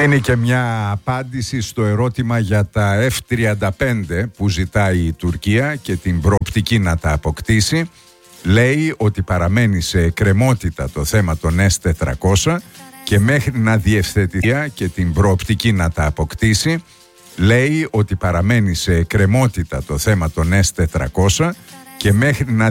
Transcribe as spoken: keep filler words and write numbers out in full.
Είναι και μια απάντηση στο ερώτημα για τα εφ τριάντα πέντε που ζητάει η Τουρκία και την προοπτική να τα αποκτήσει. Λέει ότι παραμένει σε εκκρεμότητα το θέμα των ες τετρακόσια και μέχρι να διευθετηθεί και την προοπτική να τα αποκτήσει. Λέει ότι παραμένει σε εκκρεμότητα το θέμα των ες τετρακόσια και μέχρι να